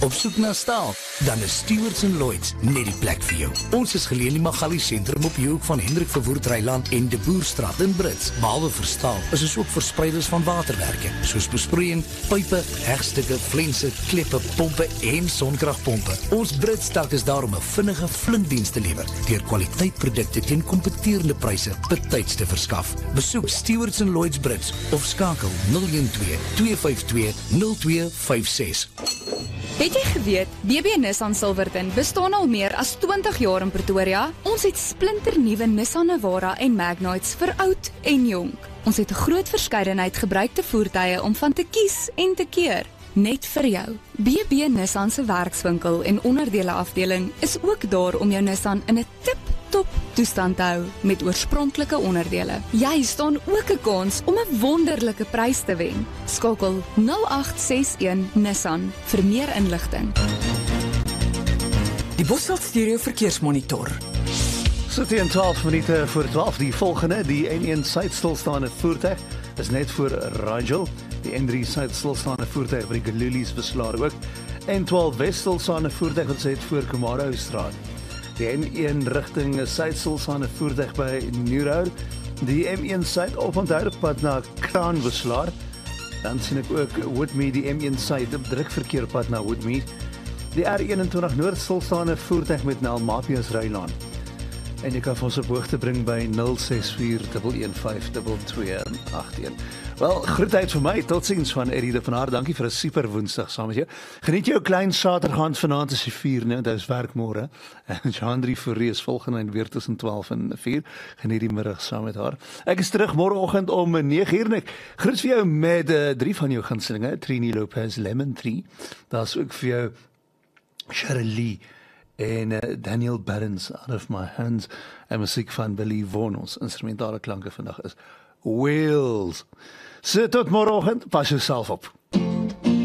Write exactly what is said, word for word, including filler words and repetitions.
Op soek na staal? Dan is Stewards en Lloyds net die plek vir jou. Ons is geleë in die Magali sentrum op die hoek van Hendrik Verwoerd Rylaan en De Boerstraat in Brits. Behalwe vir staal, is ons ook verspreiders van waterwerke, soos besproeiing, pype, hegstukke, flense, kleppe, pompe en sonkragpompe. Ons Brits dak is daar om 'n vinnige flinkdiens te lewer, deur kwaliteitprodukte teen kompeterende pryse betyds te verskaf. Besoek Stewards en Lloyds Brits of skakel nul een twee, twee vyf twee, nul twee vyf ses. Het jy geweet, B B Nissan Silverton bestaan al meer as twintig jaar in Pretoria? Ons het splinternuwe Nissan Navara en Magnites vir oud en jonk. Ons het 'n groot verskeidenheid gebruikte voertuie om van te kies en te keer. Net vir jou. B B Nissan se werkswinkel en onderdele afdeling is ook daar om jou Nissan in 'n tip-top toestand te hou met oorspronklike onderdele. Jy staan ook 'n kans om 'n wonderlike prys te wen. Skakel nul agt ses een Nissan vir meer inligting. Die Bosveld Stereo Verkeersmonitor. So teen twaalf minute voor twaalf, die volgende, die N een suid stilstaande voertuig, is net voor Rigel. Die N drie suid stilstaande voertuig by die Galulies beslaar ook. N twaalf wes stilstaande voertuig wat sit voor Komarowstraat. Die N een rigting suid stilstaande voertuig by Nieuwroad. Die M een suid oponthoud pad na Kraan beslaar. Dan sien ek ook Woodmead, die M een suid op drukverkeer pad na Woodmead. Die R eenentwintig noord stilstaande voertuig met Nelmapius Rylaan. En jy kan ons op hoogte bring by nul ses vier een een vyf twee twee agt een. Wel, groetheid vir my, totsiens van Eddie de van Haar, dankie vir 'n super woensdag saam met jou. Geniet jou klein Saterdag vanaand as jy vier, nee, dit is werkmôre. En Jean-André Fourie is volgende en weer tussen twaalf en vier. Geniet die middag saam met haar. Ek is terug môreoggend om nege uur en ek groet vir jou met uh, drie van jou gunstelinge, Trini Lopez, Lemon Tree. Daar's ook vir jou Shirley en uh, Daniel Barons, Out of My Hands, en musiek van Billy Vaughan. Ons instrumentale klanke vandag is Wheels. So tot môreoggend, pas jouself op.